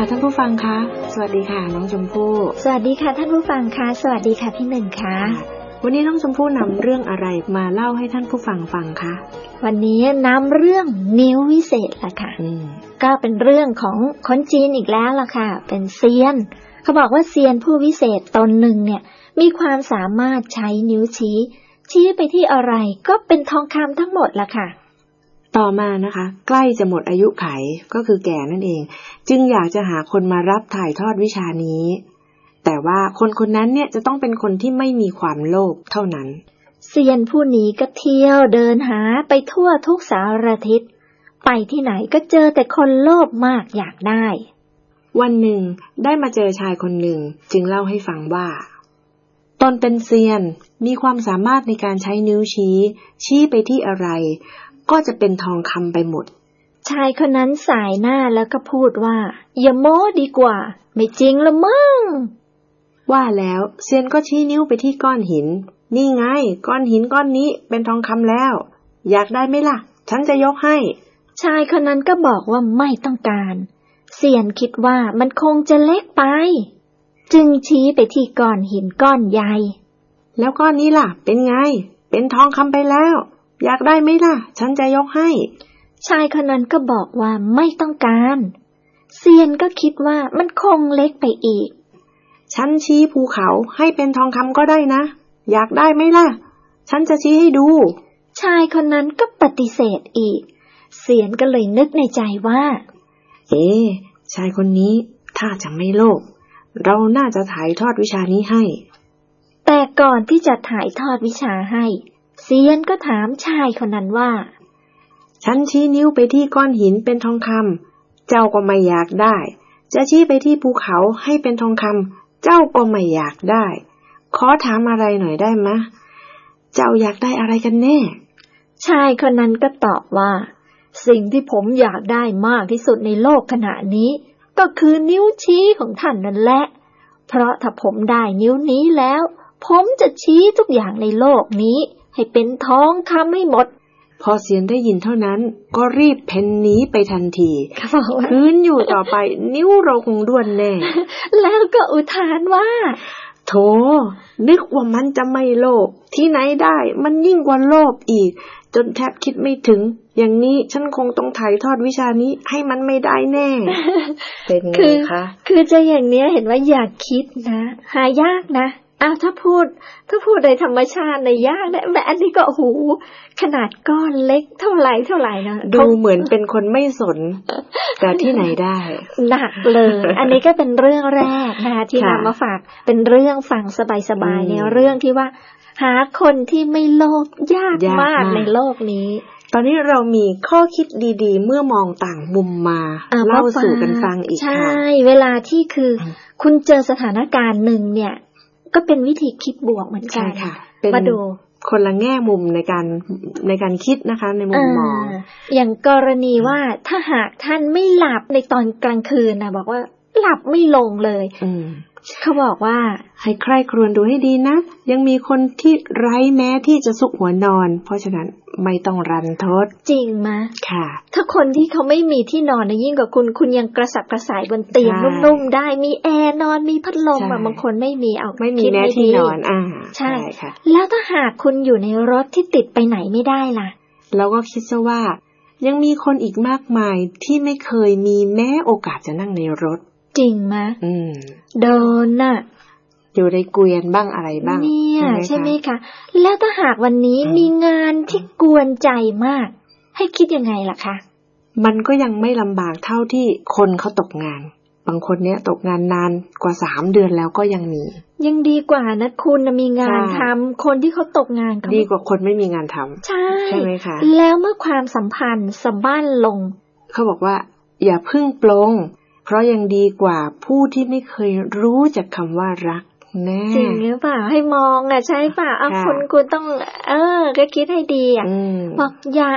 ท่านผู้ฟังคะสวัสดีค่ะน้องชมพู่สวัสดีค่ะท่านผู้ฟังคะสวัสดีค่ะพี่หนึ่งคะวันนี้น้องชมพู่นำเรื่องอะไรมาเล่าให้ท่านผู้ฟังฟังคะวันนี้นำเรื่องนิ้ววิเศษล่ะค่ะก็เป็นเรื่องของคนจีนอีกแล้วล่ะค่ะเป็นเซียนเขาบอกว่าเซียนผู้วิเศษตนหนึ่งเนี่ยมีความสามารถใช้นิ้วชี้ไปที่อะไรก็เป็นทองคำทั้งหมดล่ะค่ะต่อมานะคะใกล้จะหมดอายุไขก็คือแก่นั่นเองจึงอยากจะหาคนมารับถ่ายทอดวิชานี้แต่ว่าคนนั้นเนี่ยจะต้องเป็นคนที่ไม่มีความโลภเท่านั้นเซียนผู้นี้ก็เที่ยวเดินหาไปทั่วทุกสารทิศไปที่ไหนก็เจอแต่คนโลภมากอยากได้วันหนึ่งได้มาเจอชายคนหนึ่งจึงเล่าให้ฟังว่าตนเป็นเซียนมีความสามารถในการใช้นิ้วชี้ไปที่อะไรก็จะเป็นทองคำไปหมดชายคนนั้นสายหน้าแล้วก็พูดว่าอย่าโม้ดีกว่าไม่จริงละมั้งว่าแล้วเซียนก็ชี้นิ้วไปที่ก้อนหินนี่ไงก้อนหินก้อนนี้เป็นทองคำแล้วอยากได้ไหมล่ะฉันจะยกให้ชายคนนั้นก็บอกว่าไม่ต้องการเซียนคิดว่ามันคงจะเล็กไปจึงชี้ไปที่ก้อนหินก้อนใหญ่แล้วก้อนนี้ล่ะเป็นไงเป็นทองคำไปแล้วอยากได้ไหมล่ะฉันจะยกให้ชายคนนั้นก็บอกว่าไม่ต้องการเซียนก็คิดว่ามันคงเล็กไปอีกฉันชี้ภูเขาให้เป็นทองคำก็ได้นะอยากได้ไหมล่ะฉันจะชี้ให้ดูชายคนนั้นก็ปฏิเสธอีกเซียนก็เลยนึกในใจว่าชายคนนี้ถ้าจะไม่โลภเราน่าจะถ่ายทอดวิชานี้ให้แต่ก่อนที่จะถ่ายทอดวิชาให้เซียนก็ถามชายคนนั้นว่าฉันชี้นิ้วไปที่ก้อนหินเป็นทองคำเจ้าก็ไม่อยากได้จะชี้ไปที่ภูเขาให้เป็นทองคำเจ้าก็ไม่อยากได้ขอถามอะไรหน่อยได้มะเจ้าอยากได้อะไรกันแน่ชายคนนั้นก็ตอบว่าสิ่งที่ผมอยากได้มากที่สุดในโลกขณะนี้ก็คือนิ้วชี้ของท่านนั่นแหละเพราะถ้าผมได้นิ้วนี้แล้วผมจะชี้ทุกอย่างในโลกนี้ให้เป็นทองคำให้หมดพอเซียนได้ยินเท่านั้นก็รีบเพ่นหนีไปทันทีคืนอยู่ต่อไปนิ้วเราคงด้วนแน่แล้วก็อุทานว่าโธ่นึกว่ามันจะไม่โลภที่ไหนได้มันยิ่งกว่าโลภอีกจนแทบคิดไม่ถึงอย่างนี้ฉันคงต้องถ่ายทอดวิชานี้ให้มันไม่ได้แน่เป็นไงคะคือจะอย่างเนี้ยเห็นว่าอยากคิดนะหายากนะถ้าพูดในธรรมชาติในยากนะแบบอันนี้ก็โอ้โหขนาดก้อนเล็กเท่าไหร่นะดูเหมือนเป็นคนไม่สนแต่ที่ไหนได้หนักเลยอันนี้ก็เป็นเรื่องแรกนะคะที่นำมาฝากเป็นเรื่องฟังสบายๆในเรื่องที่ว่าหาคนที่ไม่โลภยากมากในโลกนี้ตอนนี้เรามีข้อคิดดีๆเมื่อมองต่างมุมมาเล่าสู่กันฟังอีกค่ะใช่เวลาที่คือคุณเจอสถานการณ์หนึ่งเนี่ยก็เป็นวิธีคิดบวกเหมือนกันมาดูคนละแง่มุมในการคิดนะคะในมุมมองอย่างกรณีว่าถ้าหากท่านไม่หลับในตอนกลางคืนนะบอกว่าหลับไม่ลงเลยเขาบอกว่าให้ใคร่ครวญดูให้ดีนะยังมีคนที่ไร้แม้ที่จะซุกหัวนอนเพราะฉะนั้นไม่ต้องรันทดจริงไหมค่ะถ้าคนที่เขาไม่มีที่นอนยิ่งกว่าคุณยังกระสับกระส่ายบนเตียงนุ่มๆได้มีแอร์นอนมีพัดลมบางคนไม่มีไม่มีแม้ที่นอนใช่ค่ะแล้วถ้าหากคุณอยู่ในรถที่ติดไปไหนไม่ได้ล่ะเราก็คิดซะว่ายังมีคนอีกมากมายที่ไม่เคยมีแม้โอกาสจะนั่งในรถจริงไหมโดนน่ะอยู่ในเกวียนบ้างอะไรบ้างเนี่ยใช่ไหมคะแล้วถ้าหากวันนี้มีงานที่กวนใจมากให้คิดยังไงล่ะคะมันก็ยังไม่ลำบากเท่าที่คนเขาตกงานบางคนเนี้ยตกงานนานกว่า3 เดือนแล้วก็ยังมียังดีกว่านะคุณมีงานทำคนที่เขาตกงานดีกว่าคนไม่มีงานทำใช่ไหมคะแล้วเมื่อความสัมพันธ์สะบั้นลงเขาบอกว่าอย่าพึ่งปลงเพราะยังดีกว่าผู้ที่ไม่เคยรู้จักคำว่ารักแน่จริงหรือเปล่าให้มองใช่ป่ะคุณต้องก็คิดให้ดีบอกอย่า